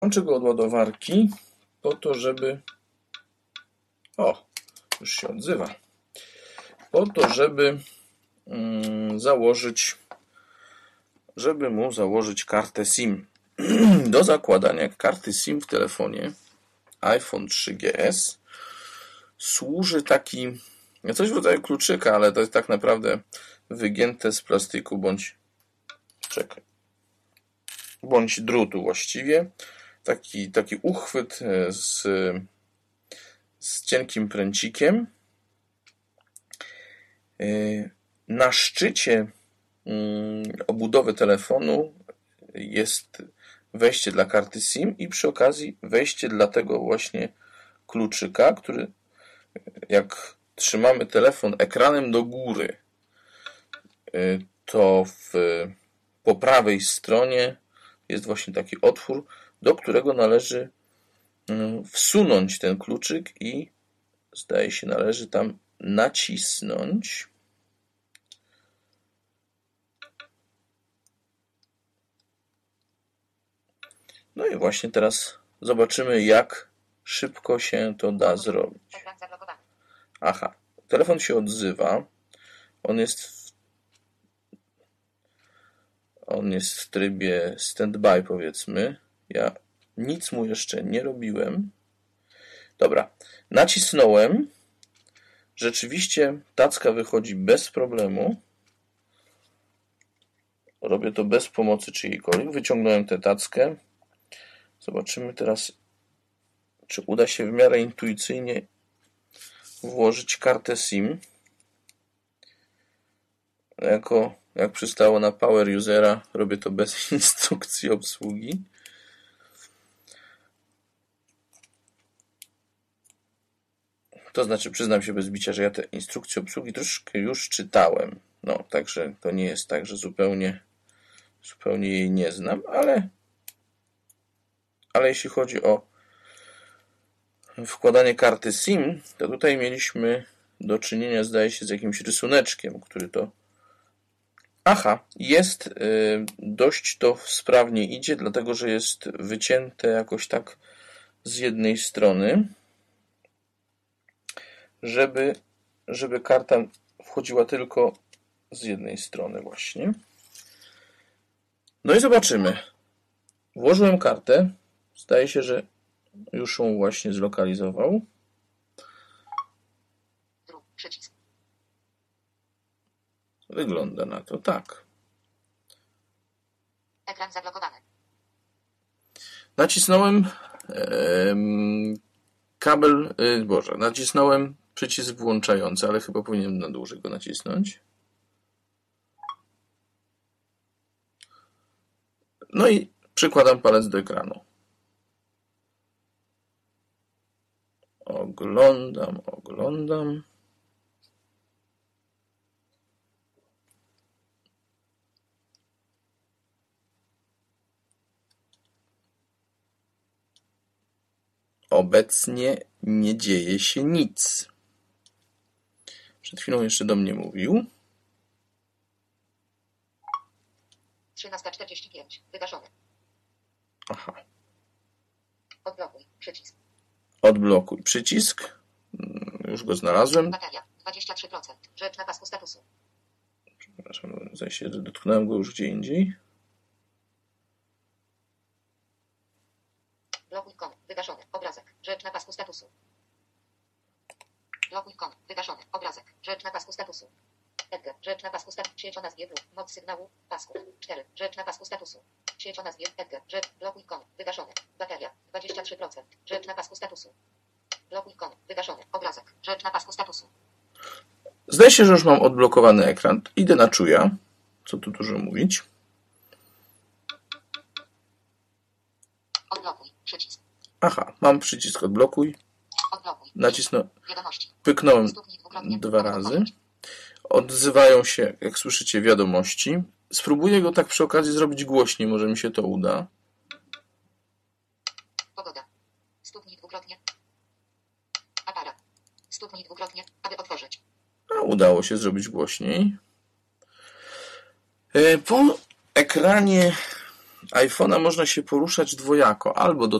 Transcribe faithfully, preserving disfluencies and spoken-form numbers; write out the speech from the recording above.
Łączę go od ładowarki po to, żeby... O, już się odzywa. Po to, żeby mm, założyć, żeby mu założyć kartę SIM. Do zakładania karty SIM w telefonie iPhone trzy G S służy taki, coś w rodzaju kluczyka, ale to jest tak naprawdę wygięte z plastiku bądź czekaj, bądź drutu właściwie. Taki, taki uchwyt z, z cienkim pręcikiem. Na szczycie obudowy telefonu jest wejście dla karty SIM i przy okazji wejście dla tego właśnie kluczyka, który jak trzymamy telefon ekranem do góry, to w, po prawej stronie jest właśnie taki otwór, do którego należy wsunąć ten kluczyk i zdaje się należy tam nacisnąć. No i właśnie teraz zobaczymy, jak szybko się to da zrobić. Aha, telefon się odzywa. On jest w, on jest w trybie standby, powiedzmy. Ja nic mu jeszcze nie robiłem. Dobra, nacisnąłem. Rzeczywiście tacka wychodzi bez problemu. Robię to bez pomocy czyjejkolwiek. Wyciągnąłem tę tackę. Zobaczymy teraz, czy uda się w miarę intuicyjnie włożyć kartę SIM. Jako, jak przystało na power usera, robię to bez instrukcji obsługi. To znaczy, przyznam się bez bicia, że ja te instrukcje obsługi troszkę już czytałem. No, także to nie jest tak, że zupełnie, zupełnie jej nie znam, ale, ale jeśli chodzi o wkładanie karty SIM, to tutaj mieliśmy do czynienia, zdaje się, z jakimś rysuneczkiem, który to... Aha, jest, yy, dość to sprawnie idzie, dlatego że jest wycięte jakoś tak z jednej strony, żeby, żeby karta wchodziła tylko z jednej strony właśnie. No i zobaczymy. Włożyłem kartę. Zdaje się, że już ją właśnie zlokalizował. Przycisk. Wygląda na to tak. Ekran zablokowany. Nacisnąłem em, kabel, y, Boże, nacisnąłem przycisk włączający, ale chyba powinienem na dłużej go nacisnąć. No i przykładam palec do ekranu. Oglądam, oglądam. Obecnie nie dzieje się nic. Przed chwilą jeszcze do mnie mówił. trzynasta czterdzieści pięć. Wygaszony. Aha. Odblokuj. Przycisk. Odblokuj przycisk. Już go znalazłem. Bateria. dwadzieścia trzy procent. Rzecz na pasku statusu. Przepraszam, zdaje się, że dotknąłem go już gdzie indziej. Blokuj ikon. Wygaszony. Obrazek. Rzecz na pasku statusu. Blokuj ikon. Wygaszony. Obrazek. Rzecz na pasku statusu. Edgar. Rzecz na pasku statusu. Sieć o nazwie blue. Moc sygnału. Pasku. cztery. Rzecz na pasku statusu. Sieć o nazwie Edgar. Rzecz. Blokuj ikon. Wygaszony. Bateria. dwadzieścia trzy procent. Rzecz na pasku statusu. Blokuj ikon. Wygaszony. Obrazek. Rzecz na pasku statusu. Zdaje się, że już mam odblokowany ekran. Idę na czuja. Co tu dużo mówić. Odblokuj. Przycisk. Aha, mam przycisk odblokuj. Odblokuj. Nacisnę. Wiadomości. Pyknąłem Stuknij dwukrotnie. dwa razy. Odzywają się, jak słyszycie, wiadomości. Spróbuję go tak przy okazji zrobić głośniej. Może mi się to uda. Pogoda. Stuknij dwukrotnie. Aparat. Stuknij dwukrotnie, aby otworzyć. A udało się zrobić głośniej. Po ekranie iPhone'a można się poruszać dwojako, albo do